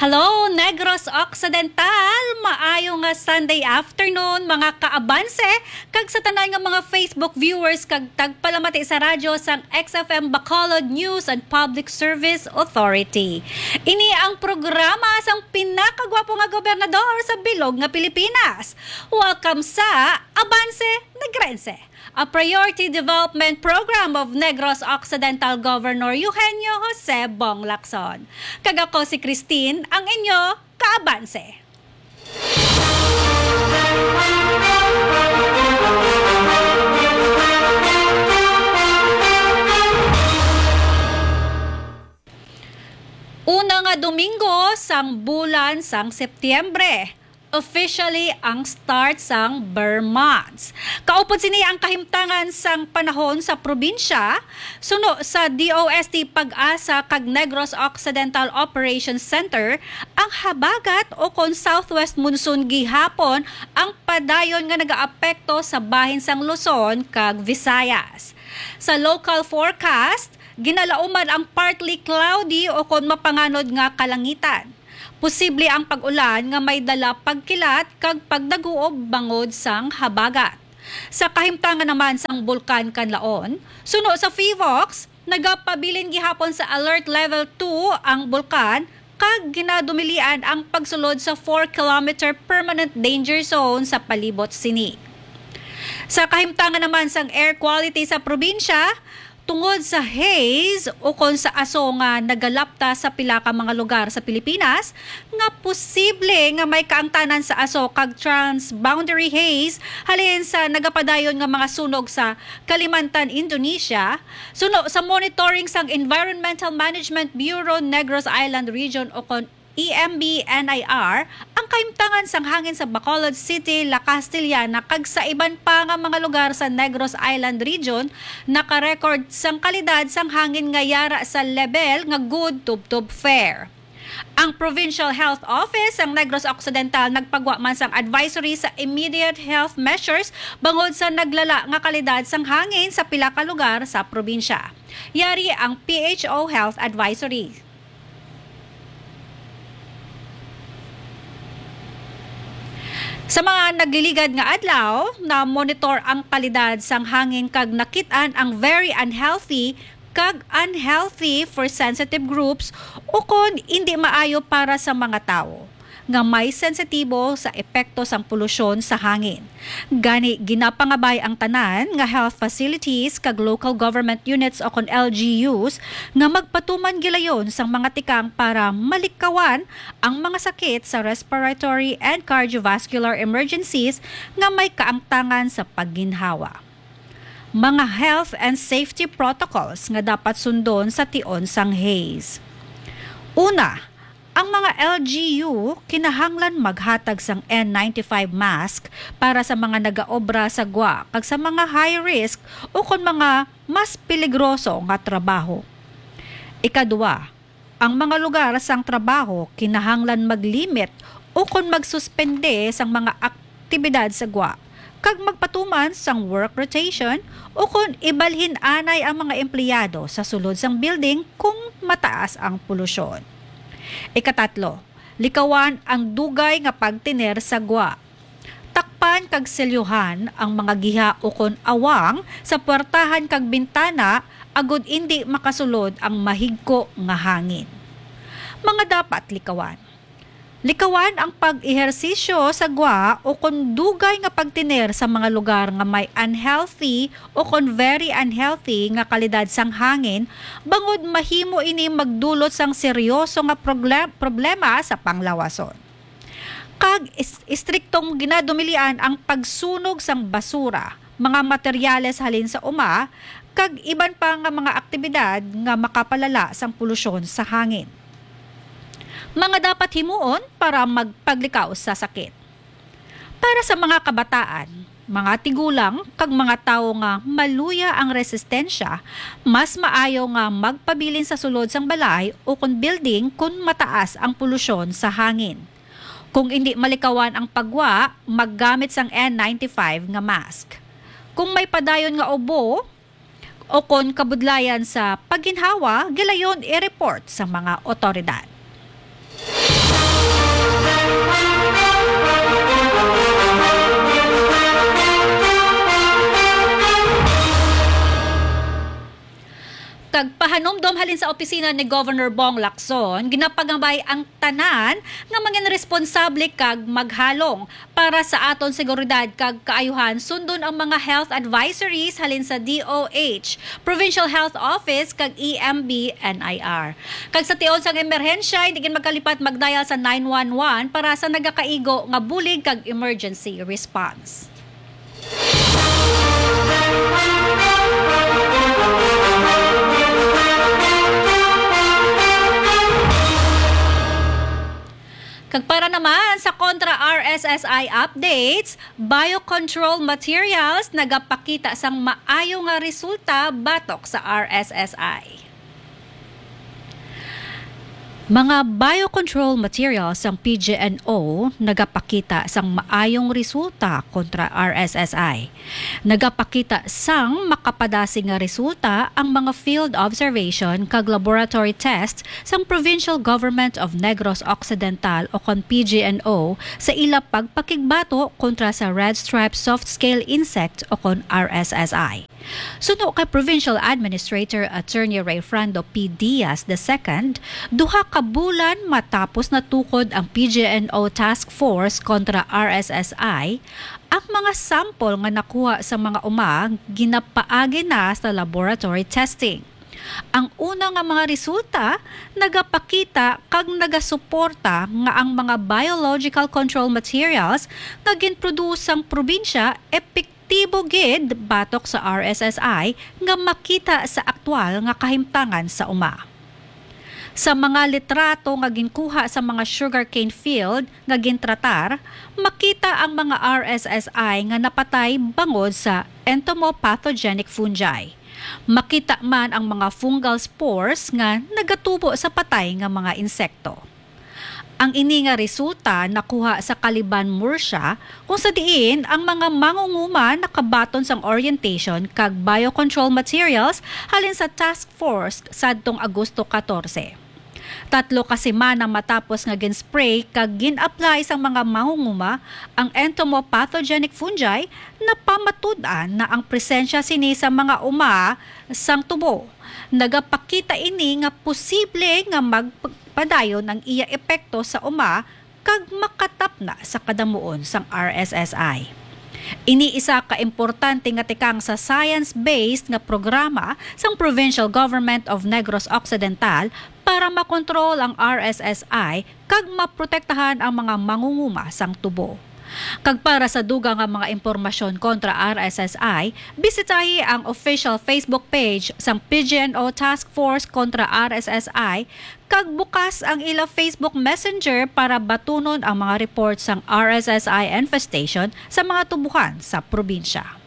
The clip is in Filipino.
Hello, Negros Occidental! Maayo nga Sunday afternoon, mga kaabanse, kag sa tanan nga mga Facebook viewers kag tagpalamati sa radyo sang XFM Bacolod News and Public Service Authority. Ini ang programa sang pinakagwapo nga gobernador sa bilog nga Pilipinas. Welcome sa Abanse Negrense, a priority development program of Negros Occidental Governor Eugenio Jose Bong Lacson. Kag ako si Christine, ang inyo kaabanse. Una nga Domingo sang bulan sang Setyembre, officially ang start sang Burr months. Kaupod sini ang kahimtangan sang panahon sa probinsya, suno sa DOST Pag-asa kag Negros Occidental Operations Center, ang habagat o kon southwest monsoon gihapon ang padayon nga nagaapekto sa bahin sang Luzon kag Visayas. Sa local forecast, ginalauman ang partly cloudy o kon mapanganod nga kalangitan. Posible ang pag-ulan nga may dala pagkilat kag pagdaguob bangod sang habagat. Sa kahimtangan naman sang bulkan Kanlaon, suno sa FIVOX, nagapabilin gihapon sa alert level 2 ang bulkan kag ginadumilian ang pagsulod sa 4-kilometer permanent danger zone sa palibot sini. Sa kahimtangan naman sang air quality sa probinsya, tungod sa haze o kon sa aso nga nagalapta sa pila ka mga lugar sa Pilipinas, nga posible nga may kaangtanan sa aso kag transboundary haze halin sa nagapadayon nga mga sunog sa Kalimantan, Indonesia, suno sa monitoring sang Environmental Management Bureau Negros Island Region o kon EMB-NIR, ang kaimtangan sang hangin sa Bacolod City, La Castellana kag sa iban pa nga mga lugar sa Negros Island Region nakarecord sang kalidad sang hangin nga yara sa level nga good tubtob fair. Ang Provincial Health Office ang Negros Occidental nagpagwa man sang advisory sa immediate health measures bangod sa naglala nga kalidad sang hangin sa pila ka lugar sa probinsya. Yari ang PHO Health Advisory. Sa mga nagliligad nga adlaw, na monitor ang kalidad sang hangin kag nakit-an ang very unhealthy kag unhealthy for sensitive groups o kon hindi maayo para sa mga tao nga may sensitibo sa epekto sang polusyon sa hangin. Gani ginapangabay ang tanan nga health facilities kag local government units o kon LGUs nga magpatuman gilayon sang mga tikang para malikawan ang mga sakit sa respiratory and cardiovascular emergencies nga may kaangtangan sa pagginhawa. Mga health and safety protocols nga dapat sundon sa tion sang haze. Una, ang mga LGU kinahanglan maghatag sang N95 mask para sa mga nagaobra sa gwa kag sa mga high risk o kon mga mas peligroso nga trabaho. Ikadua, ang mga lugar sang trabaho kinahanglan maglimit o kon magsuspende sang mga aktibidad sa gwa kag magpatuman sang work rotation o kon ibalhin anay ang mga empleyado sa sulod sang building kung mataas ang polusyon. Ikatatlo, likawan ang dugay nga pagtiner sa gwa. Takpan kag selyuhan ang mga giha o kon awang sa puwertahan kag bintana agud indi makasulod ang mahigko nga hangin. Mga dapat likawan. Likawan ang pag-ehersisyo sa gwa o kon dugay nga pagtiner sa mga lugar nga may unhealthy o kon very unhealthy nga kalidad sang hangin bangod mahimo ini magdulot sang seryoso nga problema sa panglawason. Kag istriktong ginadumilian ang pagsunog sang basura, mga materyales halin sa uma, kag iban pa nga mga aktibidad nga makapalala sang polusyon sa hangin. Mga dapat himuon para magpaglikaw sa sakit. Para sa mga kabataan, mga tigulang, kag mga tao nga maluya ang resistensya, mas maayo nga magpabilin sa sulod sang balay o kung building kung mataas ang polusyon sa hangin. Kung hindi malikawan ang pagwa, maggamit sang N95 nga mask. Kung may padayon nga ubo o kon kabudlayan sa pagginhawa, gilayon i-report sa mga otoridad. Kag pahanumdom halin sa opisina ni Governor Bong Lacson, ginapagambay ang tanan nga mangin responsable kag maghalong para sa aton seguridad kag kaayuhan sundon ang mga health advisories halin sa DOH, Provincial Health Office kag EMB NIR. Kag sa tiyon sang emerhensya, hindi gin magkalipat magdial sa 911 para sa nagakaigo nga bulig kag emergency response. Kag para naman sa kontra RSSI updates, biocontrol materials nagapakita sang maayo nga resulta batok sa RSSI. Mga biocontrol materials ang PGNO nagapakita sang maayong resulta kontra RSSI. Nagapakita sang makapadasing nga resulta ang mga field observation kag laboratory tests sang Provincial Government of Negros Occidental o kon PGNO sa ila pagpakigbato kontra sa red stripe soft scale insect o kon RSSI. Suno kay Provincial Administrator Attorney Rayfrando P. Diaz II, duha ka bulan matapos natukod ang PGNO Task Force kontra RSSI, ang mga sample nga nakuha sa mga ginapaagi na sa laboratory testing. Ang una nga mga resulta nagapakita kag nagasuporta nga ang mga biological control materials nga ginproduce sang probinsya epektibo gid batok sa RSSI nga makita sa aktwal nga kahimtangan sa Sa mga litrato nga ginkuha sa mga sugarcane field nga gintratar, makita ang mga RSSI nga napatay bangod sa entomopathogenic fungi. Makita man ang mga fungal spores nga nagatubo sa patay nga mga insekto. Ang ini nga resulta nakuha sa Caliban, Murcia, kung sa diin ang mga mangunguma nakabaton sang orientation kag biocontrol materials halin sa task force sadtong Agosto 14. 3 ka semana matapos nga gin-spray kag gin-apply sang mga mangunguma ang entomopathogenic fungi, napamatud-an na ang presensya sini sa mga sang tubo. Nagapakita ini nga posible nga magpadayon ang iya epekto sa kag makatap na sa kadamuon sang RSSI. Ini isa ka importante nga tikang sa science-based nga programa sang Provincial Government of Negros Occidental para makontrol ang RSSI kag maprotektahan ang mga mangunguma sang tubo. Kag para sa dugang nga mga impormasyon kontra RSSI, bisitahi ang official Facebook page sang PGNO Task Force kontra RSSI kag bukas ang ila Facebook Messenger para batunon ang mga reports sang RSSI infestation sa mga tubuhan sa probinsya.